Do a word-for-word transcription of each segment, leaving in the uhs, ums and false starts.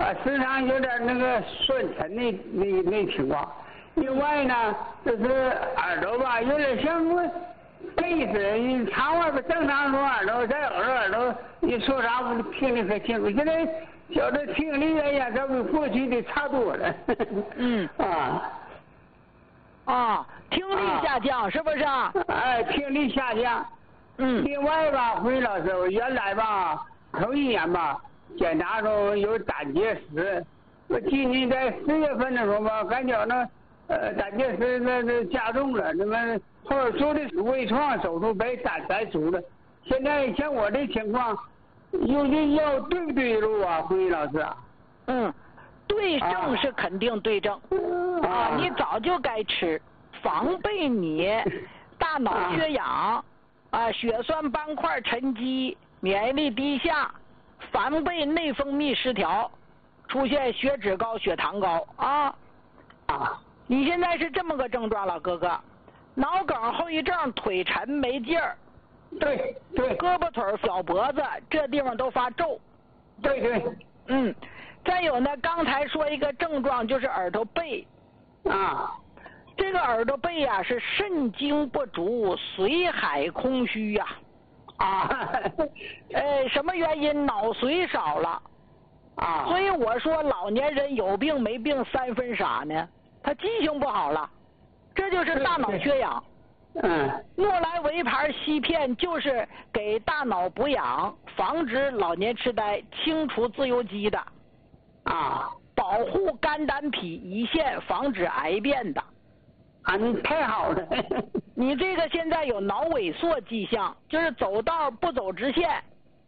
啊，时常有点那个酸沉的那那情况。另外呢，就是耳朵吧，有点像我背似你肠外边正常说耳朵，在耳朵耳朵你说啥我听得可清楚。现在觉得听力哎呀，这比过去的差多了。 嗯啊啊，听力下降、啊、是不是啊？ 哎，听力下降。 嗯。 另外吧，回老师，我原来吧，头一年吧，检查出有胆结石。我今年在十月份的时候吧，感觉呢，呃，胆结石那那加重了，那么后来做的微创手术把胆摘除了。现在像我这情况，有这药对不对路啊，慧老师啊？ 嗯，对症是肯定对症啊, 啊，你早就该吃，防备你大脑缺氧啊, 啊，血栓斑块沉积，免疫力低下，防备内分泌失调，出现血脂高、血糖高啊啊！你现在是这么个症状，老哥哥，脑梗后遗症，腿沉没劲儿。 对对， 胳膊腿小脖子这地方都发皱。 对对， 嗯，再有呢，刚才说一个症状就是耳朵背啊， 这个耳朵背呀、啊、是肾精不足，髓海空虚呀 啊, 啊，呃，什么原因？脑髓少了啊，所以我说老年人有病没病三分傻呢，他记性不好了，这就是大脑缺氧。 嗯， 诺莱维牌硒片就是给大脑补氧，防止老年痴呆，清除自由基的，啊，保护肝胆脾胰腺，防止癌变的。 啊，你太好了！ 你这个现在有脑萎缩迹象，就是走道不走直线，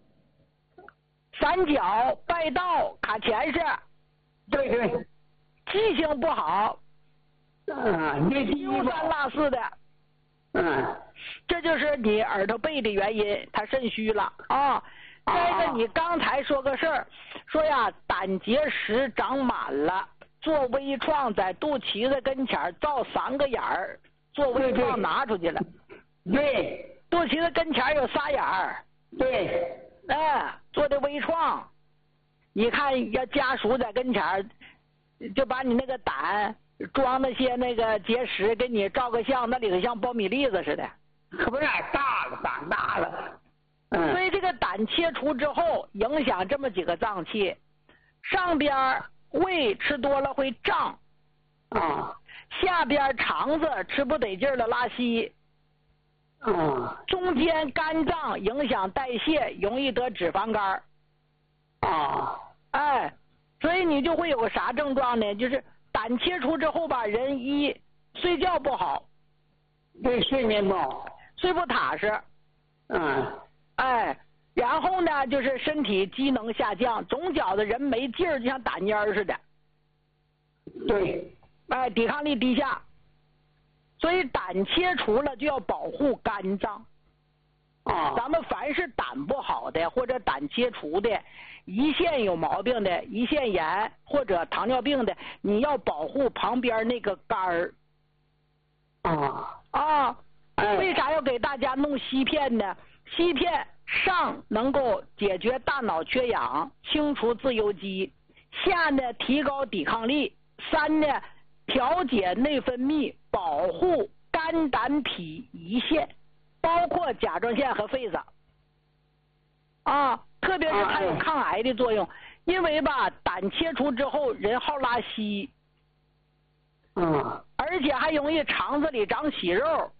散脚败道卡前世。 对对， 记性不好， 啊， 丢三落四的。 嗯， 这就是你耳朵背的原因，它肾虚了啊。再一个，你刚才说个事儿，说呀胆结石长满了，做微创在肚脐子跟前造三个眼儿，做微创拿出去了。 对， 肚脐子跟前有仨眼儿。 对， 哎，做的微创，你看要家属在跟前，就把你那个胆装那些那个结石，给你照个相，那里头像苞米粒子似的， 可不是大了，长大了。嗯， 所以这个胆切除之后，影响这么几个脏器，上边胃吃多了会胀， 啊， 下边肠子吃不得劲儿了拉稀， 啊， 中间肝脏影响代谢，容易得脂肪肝。 啊， 哎，所以你就会有个啥症状呢？就是胆切除之后吧，人一睡觉不好， 对，睡眠不好， 睡不踏实， 嗯， 哎，然后呢，就是身体机能下降，总觉得人没劲儿，就像打蔫儿似的， 对， 哎，抵抗力低下，所以胆切除了就要保护肝脏。 啊， 咱们凡是胆不好的或者胆切除的，胰腺有毛病的，胰腺炎或者糖尿病的，你要保护旁边那个肝儿。 啊， 啊， 哎， 为啥要给大家弄硒片呢？硒片上能够解决大脑缺氧，清除自由基；下呢提高抵抗力；三呢调节内分泌，保护肝胆脾胰腺。包括甲状腺和肺子，啊，特别是它有抗癌的作用，因为吧，胆切除之后人好拉稀， 啊， 而且还容易肠子里长息肉，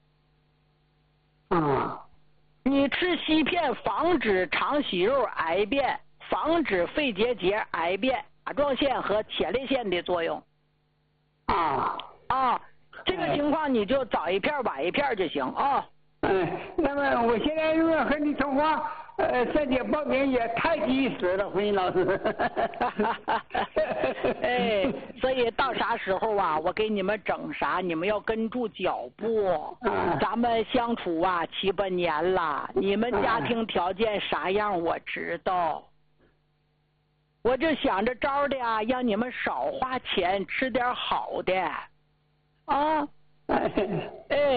啊， 你吃硒片防止肠息肉癌变，防止肺结节癌变，甲状腺和前列腺的作用， 啊， 啊，这个情况你就早一片晚一片就行啊。 嗯，那么我现在如果和你通话，呃，这些报名也太及时了，慧英老师。 哎，所以到啥时候啊，我给你们整啥，你们要跟住脚步。 啊， 咱们相处啊七八年了，你们家庭条件啥样我知道。我就想着招的啊，让你们少花钱，吃点好的。啊，哎。